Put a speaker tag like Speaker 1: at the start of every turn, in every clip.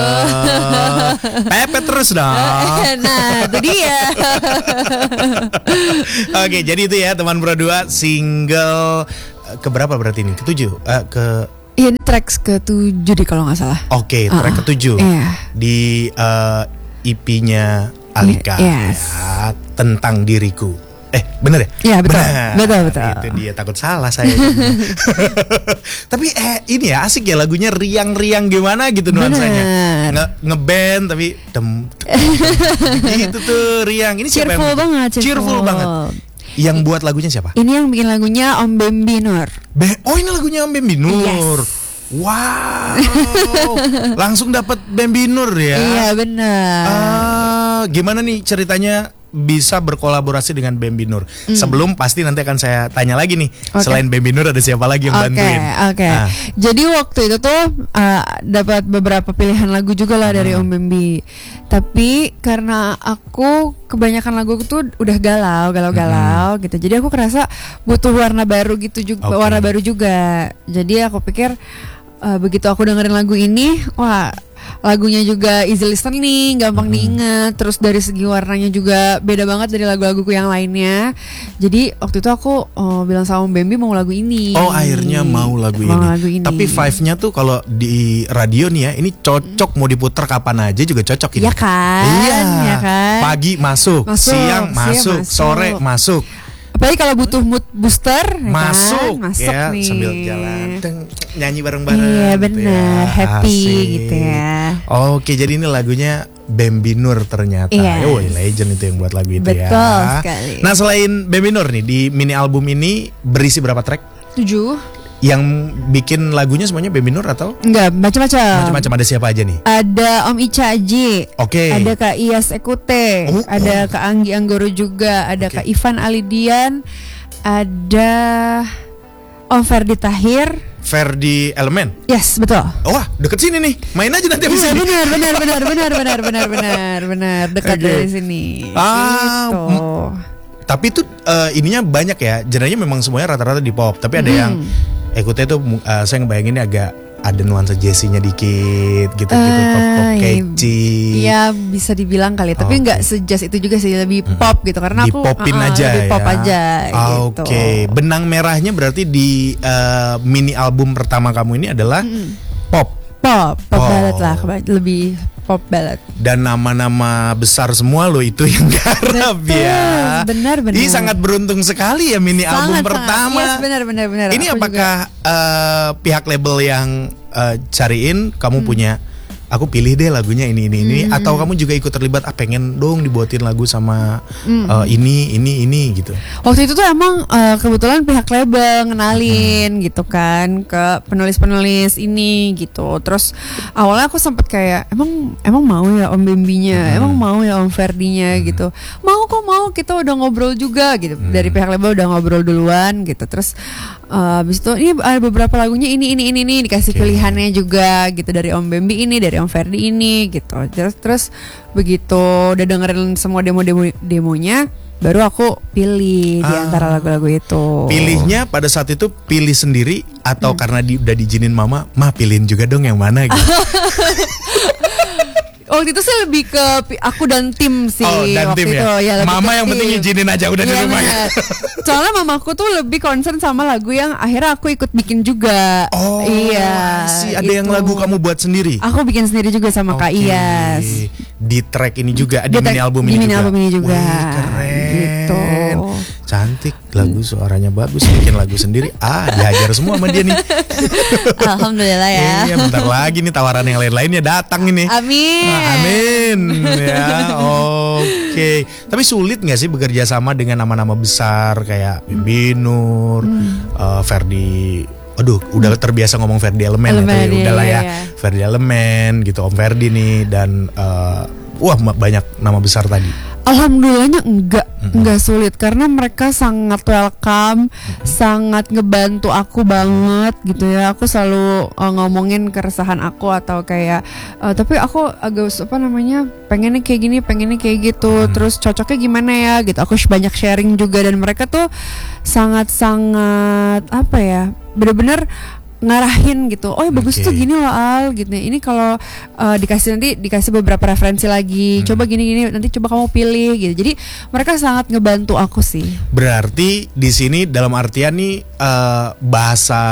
Speaker 1: Pepet terus dong.
Speaker 2: Nah, itu dia.
Speaker 1: Oke, jadi itu ya teman berdua single keberapa berarti ini? Ketujuh?
Speaker 2: Iya, ini track ke-7 deh kalau nggak salah.
Speaker 1: Oke, track ke-7 di EP-nya Alika
Speaker 2: Yes.
Speaker 1: ya, tentang diriku. Bener ya?
Speaker 2: Iya, betul.
Speaker 1: Benar.
Speaker 2: Betul.
Speaker 1: Itu dia, takut salah saya. Tapi ini ya asik ya lagunya, riang-riang gimana gitu nuansanya. Ngeband tapi gitu tuh riang. Ini siapa
Speaker 2: cheerful banget.
Speaker 1: Cheerful banget. Yang buat lagunya siapa?
Speaker 2: Ini yang bikin lagunya Om Bembi Nur.
Speaker 1: Oh, ini lagunya Om Bembi Nur.
Speaker 2: Yes.
Speaker 1: Wow. Langsung dapat Bembi Nur ya.
Speaker 2: Iya, benar.
Speaker 1: Gimana nih ceritanya bisa berkolaborasi dengan Bembi Nur? Sebelum pasti nanti akan saya tanya lagi nih. Selain Bembi Nur ada siapa lagi yang bantuin?
Speaker 2: Oke. Jadi waktu itu tuh dapat beberapa pilihan lagu juga lah dari Om Bembi. Tapi karena aku kebanyakan lagu tuh udah galau gitu. Jadi aku kerasa butuh warna baru gitu juga, warna baru juga. Jadi aku pikir begitu aku dengerin lagu ini, wah, lagunya juga easy listening, gampang diingat. Terus dari segi warnanya juga beda banget dari lagu-laguku yang lainnya. Jadi waktu itu aku bilang sama Om Bembi mau lagu ini.
Speaker 1: Oh, akhirnya mau lagu ini. Tapi vibe-nya tuh kalau di radio nih ya, ini cocok mau diputar kapan aja juga cocok ini.
Speaker 2: Iya kan?
Speaker 1: Iya
Speaker 2: kan?
Speaker 1: Pagi masuk, siang masuk, sore masuk.
Speaker 2: Apalagi kalau butuh mood booster,
Speaker 1: masuk
Speaker 2: ya,
Speaker 1: nih. Sambil jalan, nyanyi bareng-bareng.
Speaker 2: Iya benar, ya. Happy asik. Gitu ya.
Speaker 1: Oke, jadi ini lagunya Bembi Nur ternyata. Legend itu yang buat lagu itu.
Speaker 2: Betul
Speaker 1: ya.
Speaker 2: Sekali.
Speaker 1: Nah, selain Bembi Nur nih, di mini album ini berisi berapa track?
Speaker 2: 7.
Speaker 1: Yang bikin lagunya semuanya Bembi Nur atau?
Speaker 2: Enggak, macam-macam.
Speaker 1: Ada siapa aja nih?
Speaker 2: Ada Om Ica Aji. Ada Kak Iyas Ekute. Ada Kak Anggi Anggoro juga. Ada Kak Ivan Alidian. Ada Om Ferdi Tahir.
Speaker 1: Ferdi Elemen.
Speaker 2: Yes, betul.
Speaker 1: Wah, deket sini nih. Main aja nanti abis ini.
Speaker 2: Benar. Dekat dari sini. Gitu.
Speaker 1: Tapi itu ininya banyak ya. Genrenya memang semuanya rata-rata di pop. Tapi ada yang Ekute tuh saya ngebayanginnya agak ada nuansa Jessie-nya dikit gitu-gitu, pop catchy.
Speaker 2: Iya, bisa dibilang kali. Tapi nggak sejazz itu juga sih, lebih pop gitu. Karena aku
Speaker 1: popin aja
Speaker 2: lebih pop aja gitu.
Speaker 1: Oke. Benang merahnya berarti di mini album pertama kamu ini adalah pop
Speaker 2: ballad lah, lebih pop ballad.
Speaker 1: Dan nama-nama besar semua lo itu yang garap ya.
Speaker 2: Benar.
Speaker 1: Ini sangat beruntung sekali ya mini album pertama.
Speaker 2: Yes, benar.
Speaker 1: Ini aku apakah pihak label yang cariin kamu punya? Aku pilih deh lagunya ini atau kamu juga ikut terlibat pengen dong dibuatin lagu sama ini gitu.
Speaker 2: Waktu itu tuh emang kebetulan pihak label ngenalin gitu kan ke penulis-penulis ini gitu. Terus awalnya aku sempet kayak emang mau ya Om Bembinya, emang mau ya Om Ferdinya gitu. Mau kita udah ngobrol juga gitu. Dari pihak label udah ngobrol duluan gitu. Terus habis itu ini ada beberapa lagunya ini dikasih pilihannya juga gitu dari Om Bembi ini, dari Om Ferdi ini gitu. Terus begitu udah dengerin semua demonya, baru aku pilih di antara lagu-lagu itu.
Speaker 1: Pilihnya pada saat itu pilih sendiri atau karena udah diizinin mama, pilihin juga dong yang mana gitu.
Speaker 2: Waktu itu sih lebih ke aku dan tim sih.
Speaker 1: Dan
Speaker 2: waktu
Speaker 1: tim
Speaker 2: itu
Speaker 1: ya. Mama yang penting izinin aja udah di rumah ya.
Speaker 2: Soalnya mamaku tuh lebih concern sama lagu yang akhirnya aku ikut bikin juga.
Speaker 1: Iya. Ada yang lagu kamu buat sendiri?
Speaker 2: Aku bikin sendiri juga sama Kak Iyas.
Speaker 1: Di track ini juga, di mini album ini juga. Di mini album
Speaker 2: ini juga.
Speaker 1: Wih, keren.
Speaker 2: Gitu.
Speaker 1: Cantik, lagu suaranya bagus, bikin lagu sendiri. Dihajar semua sama dia nih.
Speaker 2: Alhamdulillah ya.
Speaker 1: Iya, bentar lagi nih tawaran yang lain-lainnya datang ini.
Speaker 2: Amin.
Speaker 1: Ya, oke. Tapi sulit nggak sih bekerja sama dengan nama-nama besar kayak Bembi Nur, Ferdi? Aduh, udah terbiasa ngomong Ferdi Elemen ya, udahlah ya. Ferdi Elemen gitu, Om Ferdi nih dan banyak nama besar tadi.
Speaker 2: Alhamdulillahnya enggak sulit karena mereka sangat welcome, sangat ngebantu aku banget gitu ya. Aku selalu ngomongin keresahan aku atau kayak tapi aku agak pengennya kayak gitu. Terus cocoknya gimana ya gitu. Aku banyak sharing juga dan mereka tuh sangat bener-bener ngarahin gitu. Oh ya bagus tuh gini loh Al gitu. Ini kalau dikasih beberapa referensi lagi. Coba gini nanti coba kamu pilih gitu. Jadi mereka sangat ngebantu aku sih.
Speaker 1: Berarti di sini dalam artian nih bahasa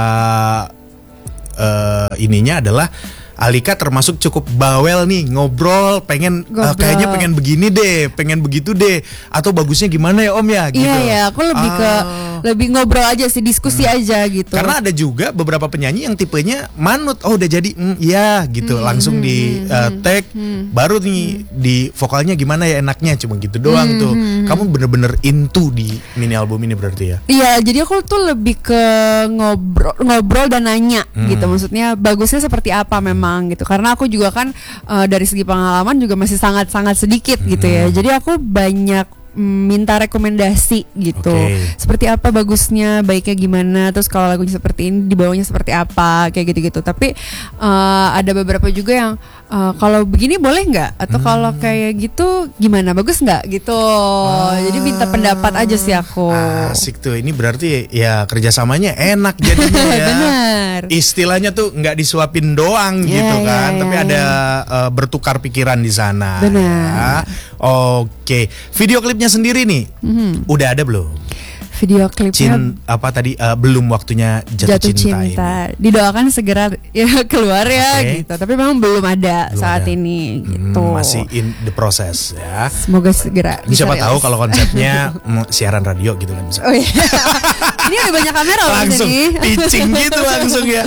Speaker 1: ininya adalah Alika termasuk cukup bawel nih, ngobrol, kayaknya pengen begini deh, pengen begitu deh, atau bagusnya gimana ya Om ya gitu.
Speaker 2: Iya, aku lebih ngobrol aja sih, diskusi aja gitu.
Speaker 1: Karena ada juga beberapa penyanyi yang tipenya manut, udah jadi ya gitu, langsung di tag, baru nih di vokalnya gimana ya enaknya, cuma gitu doang tuh. Kamu bener-bener into di mini album ini berarti ya? Iya,
Speaker 2: jadi aku tuh lebih ke ngobrol dan nanya gitu, maksudnya bagusnya seperti apa memang gitu, karena aku juga kan dari segi pengalaman juga masih sangat-sangat sedikit gitu ya, jadi aku banyak minta rekomendasi gitu, seperti apa bagusnya, baiknya gimana, terus kalau lagunya seperti ini dibawanya seperti apa, kayak gitu-gitu. Tapi ada beberapa juga yang kalau begini boleh nggak, atau kalau kayak gitu gimana, bagus nggak gitu. Jadi minta pendapat aja sih aku.
Speaker 1: Asik tuh, ini berarti ya kerjasamanya enak jadinya ya.
Speaker 2: Benar.
Speaker 1: Istilahnya tuh nggak disuapin doang gitu kan, tapi ada bertukar pikiran di sana.
Speaker 2: Benar.
Speaker 1: Ya. Oke, video klipnya sendiri nih, udah ada belum?
Speaker 2: Video klipnya
Speaker 1: belum waktunya jatuh cinta ini.
Speaker 2: Didoakan segera ya keluar ya gitu. Tapi memang belum ada saat ini gitu.
Speaker 1: Masih in the process ya.
Speaker 2: Semoga segera.
Speaker 1: Siapa tahu kalau konsepnya siaran radio gitu kan bisa.
Speaker 2: Oh iya. Ini ada banyak kamera
Speaker 1: langsung pitching gitu langsung ya.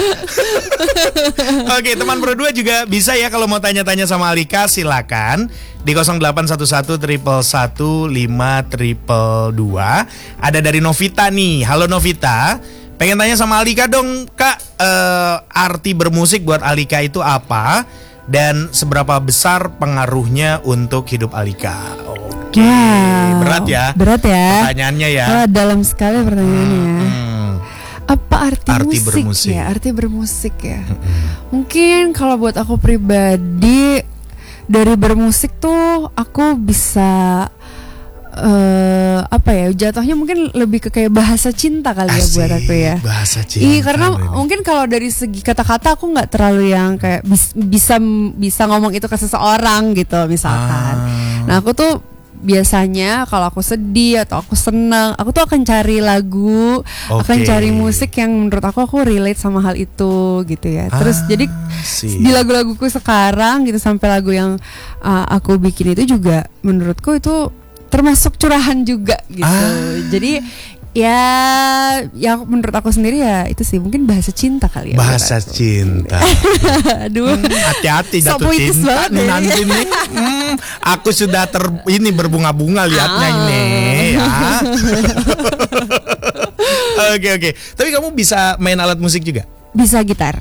Speaker 1: Oke, teman berdua juga bisa ya kalau mau tanya-tanya sama Alika silakan di 0811 111 5222. Ada dari Novita nih. Halo Novita, pengen tanya sama Alika dong Kak, arti bermusik buat Alika itu apa dan seberapa besar pengaruhnya untuk hidup Alika? Oke, berat ya pertanyaannya ya.
Speaker 2: Dalam sekali pertanyaannya. Apa arti musik
Speaker 1: bermusik
Speaker 2: ya? Arti bermusik ya. Mungkin kalau buat aku pribadi, dari bermusik tuh aku bisa jatuhnya mungkin lebih ke kayak bahasa cinta kali ya buat aku ya.
Speaker 1: Bahasa cinta. Iya,
Speaker 2: karena mungkin kalau dari segi kata-kata aku nggak terlalu yang kayak bisa ngomong itu ke seseorang gitu misalkan. Nah aku tuh biasanya kalau aku sedih atau aku senang, aku tuh akan cari lagu, akan cari musik yang menurut aku relate sama hal itu gitu ya. Terus jadi di lagu-laguku sekarang gitu, sampai lagu yang aku bikin itu juga menurutku itu termasuk curahan juga gitu. Jadi ya menurut aku sendiri ya itu sih mungkin bahasa cinta kali ya.
Speaker 1: Bahasa cinta.
Speaker 2: Aduh,
Speaker 1: hati-hati jatuh cinta nanti nih. Aku sudah berbunga-bunga lihatnya ini ya. Oke. Tapi kamu bisa main alat musik juga?
Speaker 2: Bisa gitar.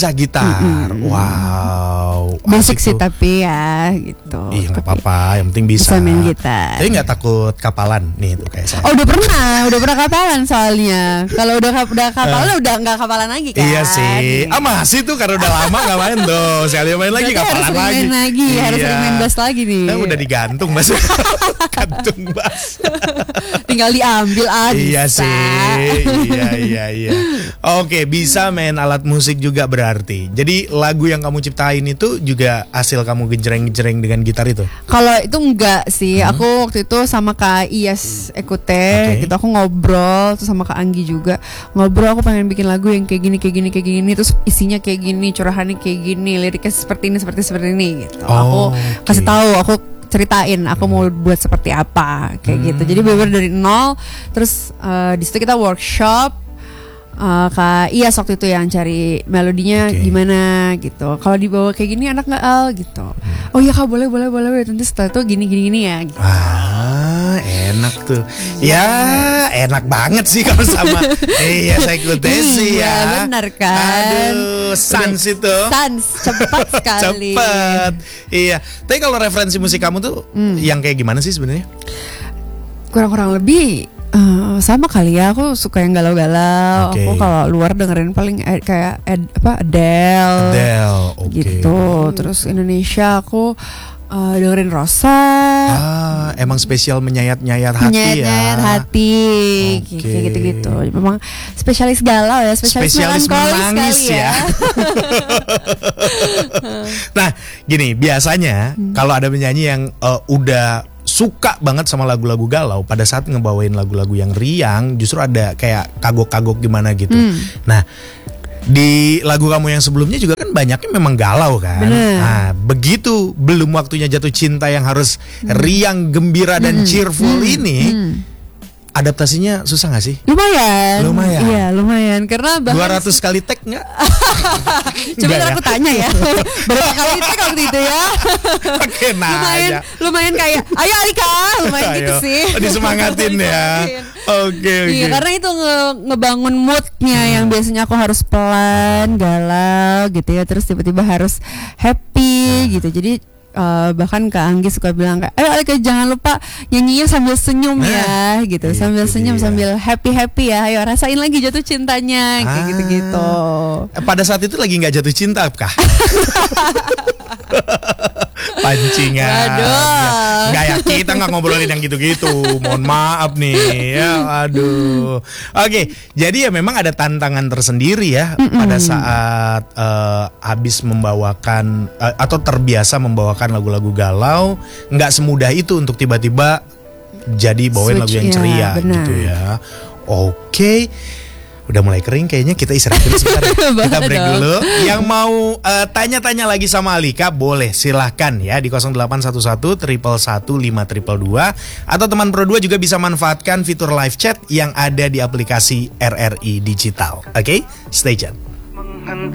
Speaker 1: Wow.
Speaker 2: Basic sih tapi ya gitu.
Speaker 1: Iya nggak apa-apa, yang penting bisa
Speaker 2: main gitar.
Speaker 1: Tapi nggak takut kapalan nih tuh kayak saya.
Speaker 2: Oh udah pernah kapalan soalnya. Kalau udah kapalan udah nggak kapalan lagi kan.
Speaker 1: Iya sih. Masih tuh karena udah lama nggak main tuh. Sekali main lagi kapalan lagi.
Speaker 2: Harus main bass lagi nih.
Speaker 1: Udah digantung bass. Gantung bass.
Speaker 2: Tinggal diambil aja.
Speaker 1: Iya sih. Iya. Oke, bisa main alat musik juga berarti. Jadi lagu yang kamu ciptain itu juga hasil kamu genjreng-genjreng dengan gitar itu? Kalau
Speaker 2: itu enggak sih. Aku waktu itu sama Kak Iyas Ekute gitu, aku ngobrol terus sama Kak Anggi juga. Ngobrol, aku pengen bikin lagu yang kayak gini, terus isinya kayak gini, curahannya kayak gini, liriknya seperti ini gitu. Aku kasih tahu, aku ceritain aku mau buat seperti apa kayak gitu. Jadi bener dari nol. Terus di situ kita workshop. Kak Iyas waktu itu yang cari melodinya gimana gitu. Kalau dibawa kayak gini enak nggak Al gitu. Oh iya Kak, boleh. Nanti setelah itu gini ya. Gitu.
Speaker 1: Enak tuh. Ya enak banget sih kalau sama saya Ekute ya.
Speaker 2: Benar kan.
Speaker 1: Aduh, Sans itu.
Speaker 2: Sans cepat sekali.
Speaker 1: Cepat. Iya. Tapi kalau referensi musik kamu tuh yang kayak gimana sih sebenarnya?
Speaker 2: Kurang lebih sama kali ya, aku suka yang galau-galau. Aku kalau luar dengerin paling kayak Adele
Speaker 1: Adele
Speaker 2: gitu. Terus Indonesia aku dengerin Rosa.
Speaker 1: Emang spesial menyayat-nyayat hati
Speaker 2: Menyayat-nyayat hati, kayak gitu-gitu. Memang spesialis galau ya, spesialis
Speaker 1: menangis ya. Nah, gini, biasanya kalau ada penyanyi yang udah suka banget sama lagu-lagu galau, pada saat ngebawain lagu-lagu yang riang, justru ada kayak kagok-kagok gimana gitu. Nah, di lagu kamu yang sebelumnya juga kan banyaknya memang galau kan. Nah, begitu belum waktunya jatuh cinta yang harus riang, gembira dan cheerful ini, adaptasinya susah gak sih?
Speaker 2: Lumayan. Iya, lumayan. Karena
Speaker 1: 200 kali take gak?
Speaker 2: Coba aku tanya ya. Berapa kali take waktu itu ya?
Speaker 1: Oke,
Speaker 2: lumayan kayak, ayo Alika, lumayan gitu sih.
Speaker 1: Disemangatin ya. Oke.
Speaker 2: Iya, karena itu ngebangun moodnya yang biasanya aku harus pelan, galau gitu ya. Terus tiba-tiba harus happy gitu. Jadi bahkan Kak Anggi suka bilang kayak, ayo Alika jangan lupa nyanyinya sambil senyum ya gitu, sambil senyum sambil happy ya, ayo rasain lagi jatuh cintanya kayak gitu-gitu.
Speaker 1: Pada saat itu lagi nggak jatuh cinta kah? Pancingan.
Speaker 2: Waduh.
Speaker 1: Nggak ya, kita nggak ngobrolin yang gitu-gitu. Mohon maaf nih ya, aduh. Oke, jadi ya memang ada tantangan tersendiri ya pada saat habis membawakan atau terbiasa membawakan lagu-lagu galau. Nggak semudah itu untuk tiba-tiba jadi bawain lagu yang ceria gitu ya. Oke. Udah mulai kering kayaknya, kita istirahat dulu sebentar ya. Kita break dulu. Yang mau tanya-tanya lagi sama Alika boleh, silahkan ya di 0811 111 5222. Atau teman Pro 2 juga bisa manfaatkan fitur live chat yang ada di aplikasi RRI Digital. Oke, stay tune.